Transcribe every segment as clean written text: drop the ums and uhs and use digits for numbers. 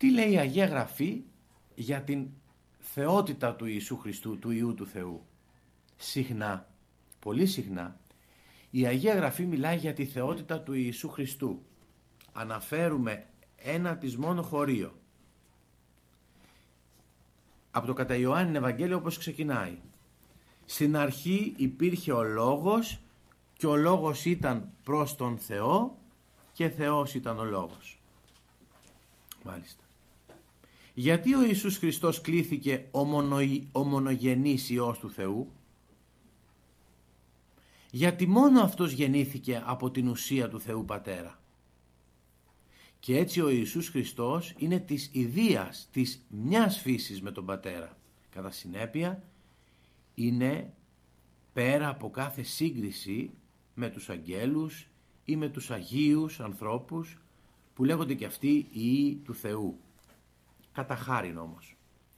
Τι λέει η Αγία Γραφή για την θεότητα του Ιησού Χριστού, του Υιού του Θεού? Συχνά, πολύ συχνά, η Αγία Γραφή μιλάει για τη θεότητα του Ιησού Χριστού. Αναφέρουμε ένα της μόνο χωρίο. Από το κατά Ιωάννην Ευαγγέλιο, όπως ξεκινάει. Στην αρχή υπήρχε ο Λόγος και ο Λόγος ήταν προς τον Θεό και Θεός ήταν ο Λόγος. Μάλιστα. Γιατί ο Ιησούς Χριστός κλήθηκε ο μονογενής Υιός του Θεού? Γιατί μόνο Αυτός γεννήθηκε από την ουσία του Θεού Πατέρα. Και έτσι ο Ιησούς Χριστός είναι της ιδίας, της μιας φύσης με τον Πατέρα. Κατά συνέπεια είναι πέρα από κάθε σύγκριση με τους αγγέλους ή με τους αγίους ανθρώπους που λέγονται και αυτοί Υιοί του Θεού. Κατά χάριν όμως.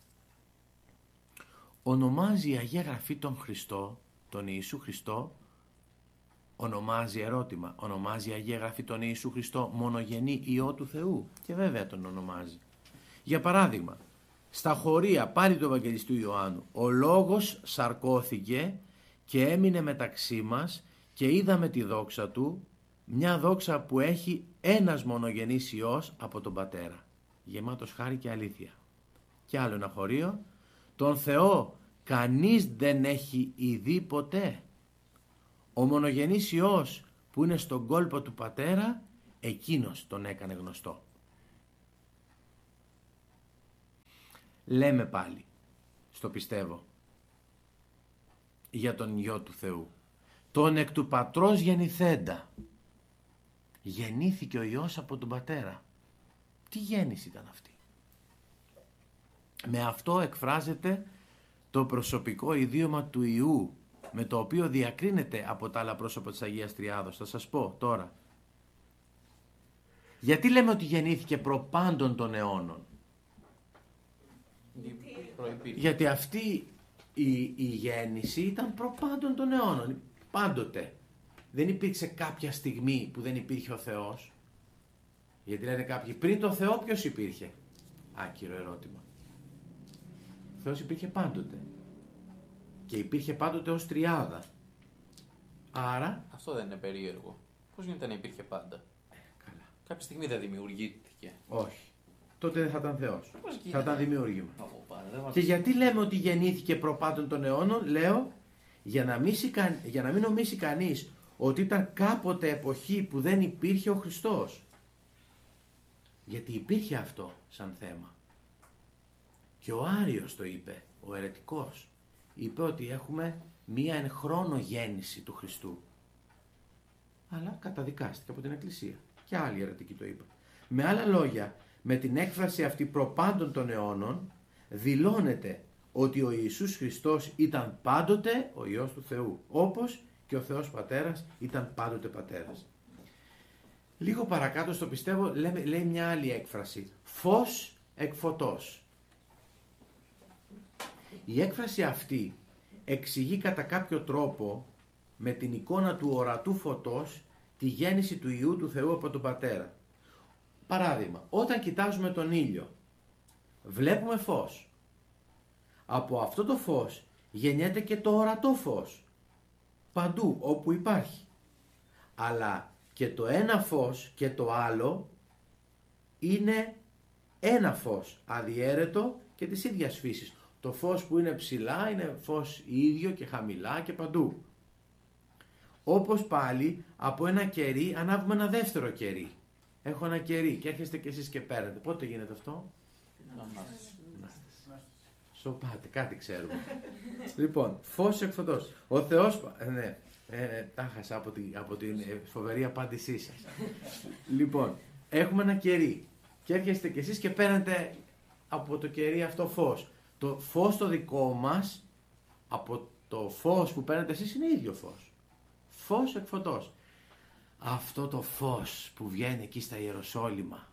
Ονομάζει η Αγία Γραφή τον Χριστό, τον Ιησού Χριστό, ονομάζει η Αγία Γραφή τον Ιησού Χριστό μονογενή Υιό του Θεού? Και βέβαια τον ονομάζει. Για παράδειγμα, στα χωρία πάλι του Ευαγγελιστού Ιωάννου, ο Λόγος σαρκώθηκε και έμεινε μεταξύ μας και είδαμε τη δόξα του, μια δόξα που έχει ένας μονογενής Υιός από τον Πατέρα, γεμάτος χάρη και αλήθεια. Και άλλο ένα χωρίο, τον Θεό κανείς δεν έχει ειδεί ποτέ. Ο μονογενής Υιός που είναι στον κόλπο του Πατέρα, εκείνος τον έκανε γνωστό. Λέμε πάλι, στο πιστεύω, για τον Υιό του Θεού. Τον εκ του Πατρός γεννηθέντα. Γεννήθηκε ο Υιός από τον Πατέρα. Τι γέννηση ήταν αυτή? Με αυτό εκφράζεται το προσωπικό ιδίωμα του Υιού, με το οποίο διακρίνεται από τα άλλα πρόσωπα της Αγίας Τριάδος. Θα σας πω τώρα. Γιατί λέμε ότι γεννήθηκε προπάντων των αιώνων? Γιατί αυτή η γέννηση ήταν προπάντων των αιώνων. Πάντοτε. Δεν υπήρξε κάποια στιγμή που δεν υπήρχε ο Θεός. Γιατί λένε κάποιοι, πριν το Θεό ποιος υπήρχε? Άκυρο ερώτημα. Ο Θεός υπήρχε πάντοτε. Και υπήρχε πάντοτε ως τριάδα. Άρα... Αυτό δεν είναι περίεργο? Πώς γίνεται να υπήρχε πάντα? Καλά. Κάποια στιγμή δεν δημιουργήθηκε? Όχι. Τότε δεν θα ήταν Θεός. Θα ήταν δημιούργημα. Πάντα. Και γιατί λέμε ότι γεννήθηκε προπάντων των αιώνων? Λέω για να μην νομίσει κανείς ότι ήταν κάποτε εποχή που δεν υπήρχε ο Χριστός. Γιατί υπήρχε αυτό σαν θέμα. Και ο Άριος το είπε, ο αιρετικός. Είπε ότι έχουμε μία εν χρόνο γέννηση του Χριστού. Αλλά καταδικάστηκε από την Εκκλησία. Και άλλοι αιρετικοί το είπαν. Με άλλα λόγια, με την έκφραση αυτή προπάντων των αιώνων, δηλώνεται ότι ο Ιησούς Χριστός ήταν πάντοτε ο Υιός του Θεού. Όπως και ο Θεός Πατέρας ήταν πάντοτε Πατέρας. Λίγο παρακάτω στο πιστεύω λέει μια άλλη έκφραση. Φως εκ φωτός. Η έκφραση αυτή εξηγεί κατά κάποιο τρόπο με την εικόνα του ορατού φωτός τη γέννηση του Υιού του Θεού από τον Πατέρα. Παράδειγμα, όταν κοιτάζουμε τον ήλιο βλέπουμε φως. Από αυτό το φως γεννιέται και το ορατό φως. Παντού όπου υπάρχει. Αλλά και το ένα φως και το άλλο είναι ένα φως αδιέρετο και της ίδιας φύσης. Το φως που είναι ψηλά είναι φως ίδιο και χαμηλά και παντού. Όπως πάλι από ένα κερί ανάβουμε ένα δεύτερο κερί. Έχω ένα κερί και έρχεστε κι εσείς και παίρνετε. Πότε γίνεται αυτό? Σοπάτε, κάτι ξέρουμε. Λοιπόν, φως εκ φωτός. Ο Θεός... Ναι, τα χάσα από την φοβερή απάντησή σας. Λοιπόν, έχουμε ένα κερί και έρχεστε κι εσείς και παίρνετε από το κερί αυτό φως. Το φως το δικό μας από το φως που παίρνετε εσείς είναι ίδιο φως. Φως εκ φωτός. Αυτό το φως που βγαίνει εκεί στα Ιεροσόλυμα.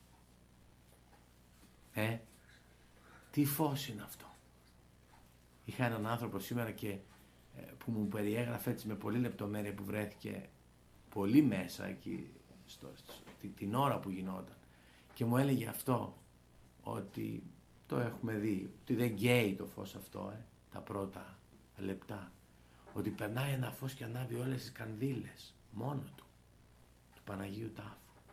Τι φως είναι αυτό? Είχα έναν άνθρωπο σήμερα που μου περιέγραφε έτσι με πολύ λεπτομέρεια που βρέθηκε πολύ μέσα εκεί την ώρα που γινόταν. Και μου έλεγε αυτό. ότι το έχουμε δει, ότι δεν καίει το φως αυτό, τα πρώτα λεπτά. Ότι περνάει ένα φως και ανάβει όλες τις κανδύλες, μόνο του Παναγίου Τάφου.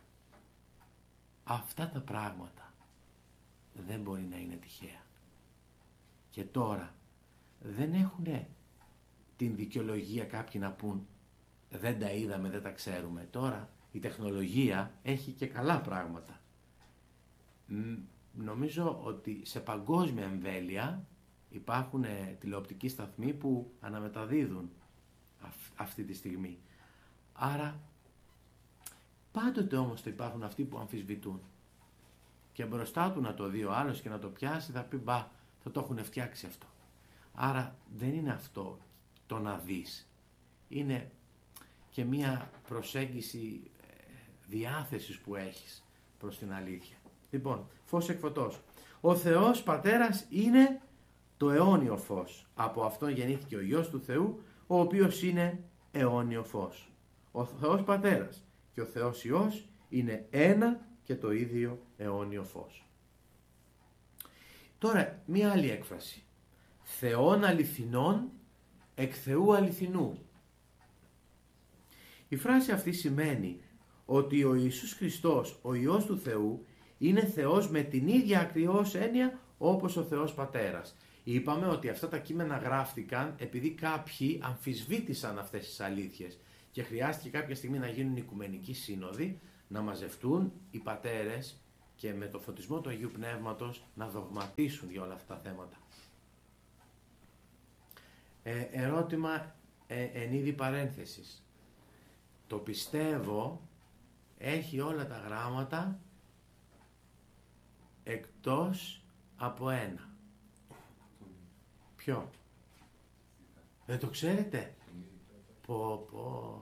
Αυτά τα πράγματα δεν μπορεί να είναι τυχαία. Και τώρα δεν έχουν την δικαιολογία κάποιοι να πούν δεν τα είδαμε, δεν τα ξέρουμε. Τώρα η τεχνολογία έχει και καλά πράγματα. Νομίζω ότι σε παγκόσμια εμβέλεια υπάρχουν τηλεοπτικοί σταθμοί που αναμεταδίδουν αυτή τη στιγμή. Άρα πάντοτε όμως θα υπάρχουν αυτοί που αμφισβητούν. Και μπροστά του να το δει ο άλλος και να το πιάσει θα πει μπα, θα το έχουν φτιάξει αυτό. Άρα δεν είναι αυτό το να δεις. Είναι και μία προσέγγιση διάθεσης που έχεις προς την αλήθεια. Λοιπόν, φως εκ φωτός. Ο Θεός Πατέρας είναι το αιώνιο φως. Από αυτόν γεννήθηκε ο Υιός του Θεού, ο οποίος είναι αιώνιο φως. Ο Θεός Πατέρας και ο Θεός Υιός είναι ένα και το ίδιο αιώνιο φως. Τώρα, μία άλλη έκφραση. Θεών αληθινών εκ Θεού αληθινού. Η φράση αυτή σημαίνει ότι ο Ιησούς Χριστός, ο Υιός του Θεού, είναι Θεός με την ίδια ακριβώς έννοια όπως ο Θεός Πατέρας. Είπαμε ότι αυτά τα κείμενα γράφτηκαν επειδή κάποιοι αμφισβήτησαν αυτές τις αλήθειες και χρειάστηκε κάποια στιγμή να γίνουν οικουμενικοί σύνοδοι, να μαζευτούν οι πατέρες και με το φωτισμό του Αγίου Πνεύματος να δογματίσουν για όλα αυτά τα θέματα. Ερώτημα εν είδη παρένθεσης. Το πιστεύω έχει όλα τα γράμματα εκτός από ένα. Ποιο? Δεν το ξέρετε? Πω.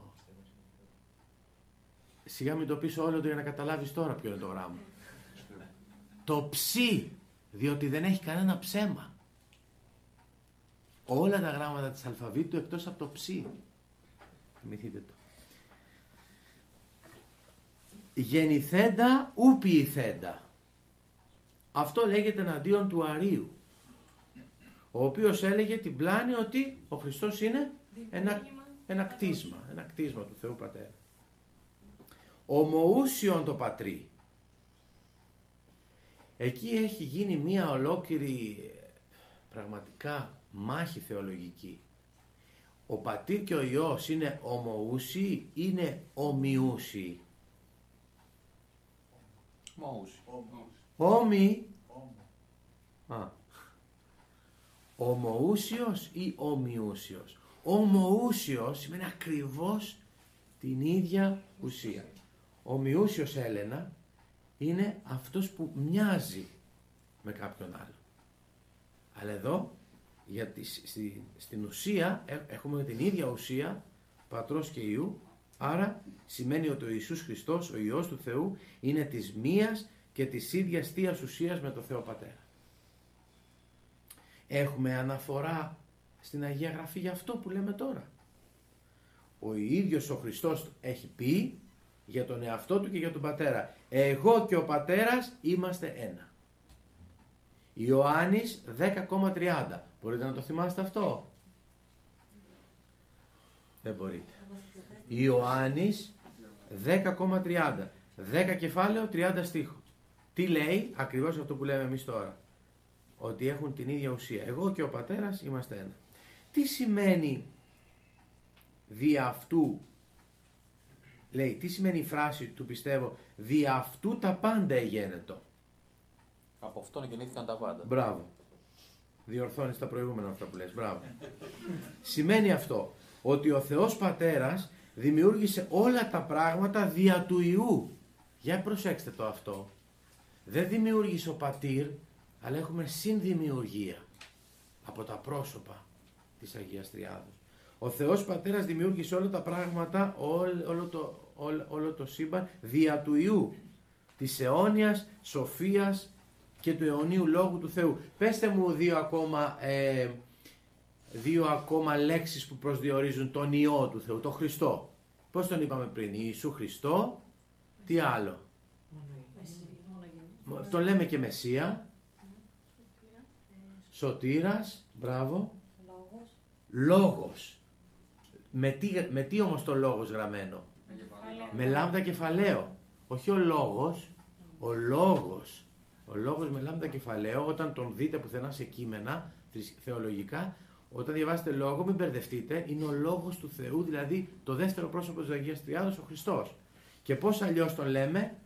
Σιγά μην το πεις όλο το για να καταλάβεις τώρα ποιο είναι το γράμμα. Το ψι, διότι δεν έχει κανένα ψέμα. Όλα τα γράμματα της αλφαβήτου εκτός από το ψι. Θυμηθείτε το. Γεννηθέντα ου ποιηθέντα. Αυτό λέγεται εναντίον του Αρείου, ο οποίος έλεγε την πλάνη ότι ο Χριστός είναι ένα κτίσμα του Θεού Πατέρα. Ομοούσιον το πατρί. Εκεί έχει γίνει μία ολόκληρη πραγματικά μάχη θεολογική. Ο πατήρ και ο Υιός είναι ομοούσιοι, είναι ομοιούσιοι? Όμοι. Ομοούσιος ή ομοιούσιος? Ομοούσιος σημαίνει ακριβώς την ίδια ουσία. Ομοιούσιος, Έλενα, είναι αυτός που μοιάζει με κάποιον άλλο. Αλλά εδώ, γιατί στην ουσία έχουμε την ίδια ουσία, Πατρός και Υιού, άρα σημαίνει ότι ο Ιησούς Χριστός, ο Υιός του Θεού, είναι της μίας και της ίδιας θείας ουσίας με τον Θεό Πατέρα. Έχουμε αναφορά στην Αγία Γραφή για αυτό που λέμε τώρα. Ο ίδιος ο Χριστός έχει πει για τον εαυτό του και για τον Πατέρα: εγώ και ο Πατέρας είμαστε ένα. Ιωάννης 10,30. Μπορείτε να το θυμάστε αυτό? Δεν μπορείτε. Ιωάννης 10,30. 10 κεφάλαιο, 30 στίχο. Τι λέει? Ακριβώς αυτό που λέμε εμείς τώρα. Ότι έχουν την ίδια ουσία. Εγώ και ο Πατέρας είμαστε ένα. Τι σημαίνει δι' αυτού? Λέει, τι σημαίνει η φράση του πιστεύω? Δι' αυτού τα πάντα εγένετο. Από αυτόν γεννήθηκαν τα πάντα. Μπράβο. Διορθώνεις τα προηγούμενα αυτά που λες. Μπράβο. Σημαίνει αυτό ότι ο Θεός Πατέρας δημιούργησε όλα τα πράγματα δια του Υιού. Για προσέξτε το αυτό. Δεν δημιούργησε ο Πατήρ, αλλά έχουμε συνδημιουργία από τα πρόσωπα της Αγίας Τριάδος. Ο Θεός Πατέρας δημιούργησε όλα τα πράγματα, όλο το σύμπαν δια του Υιού, της αιώνιας σοφίας και του αιωνίου Λόγου του Θεού. Πέστε μου δύο ακόμα λέξεις που προσδιορίζουν τον Υιό του Θεού, τον Χριστό. Πώς τον είπαμε πριν? Ιησού Χριστό, τι άλλο? τον λέμε και Μεσσία, Σωτήρας, μπράβο, Λόγος. Με τι όμως το λόγος γραμμένο? Με λάμδα κεφαλαίο. Όχι ο λόγος, ο λόγος. Ο λόγος με λάμδα κεφαλαίο, όταν τον δείτε πουθενά σε κείμενα θεολογικά, όταν διαβάσετε λόγο, μην μπερδευτείτε, είναι ο λόγος του Θεού, δηλαδή το δεύτερο πρόσωπο της Αγίας Τριάδος, ο Χριστός. Και πώς αλλιώς τον λέμε?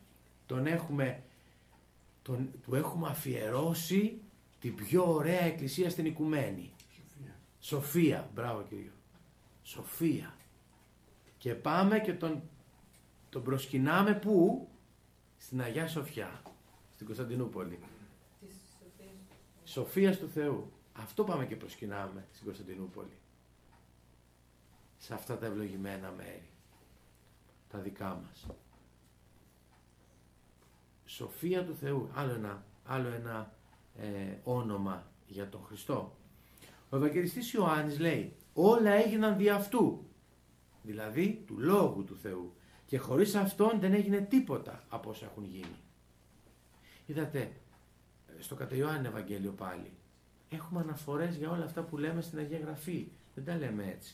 Του έχουμε αφιερώσει την πιο ωραία εκκλησία στην οικουμένη. Σοφία, μπράβο κύριο. Σοφία. Και πάμε και τον προσκυνάμε πού? Στην Αγιά Σοφιά, στην Κωνσταντινούπολη. Σοφίας του Θεού. Αυτό πάμε και προσκυνάμε στην Κωνσταντινούπολη. Σε αυτά τα ευλογημένα μέρη. Τα δικά μας. Σοφία του Θεού. Άλλο ένα όνομα για τον Χριστό. Ο Ευαγγελιστής Ιωάννης λέει, όλα έγιναν δι' αυτού. Δηλαδή του Λόγου του Θεού. Και χωρίς αυτόν δεν έγινε τίποτα από όσα έχουν γίνει. Είδατε, στο κατά Ιωάννη Ευαγγέλιο πάλι, έχουμε αναφορές για όλα αυτά που λέμε στην Αγία Γραφή. Δεν τα λέμε έτσι.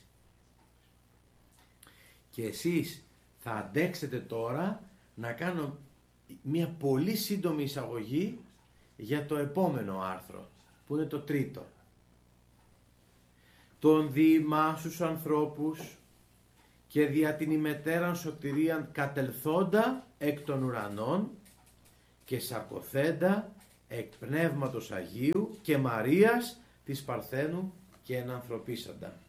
Και εσείς θα αντέξετε τώρα να κάνω μια πολύ σύντομη εισαγωγή για το επόμενο άρθρο, που είναι το τρίτο. Τον διημά στους ανθρώπους και δια την ημετέραν σωτηρίαν κατελθόντα εκ των ουρανών και σαρκοθέντα εκ Πνεύματος Αγίου και Μαρίας της Παρθένου και ενανθρωπίσαντα.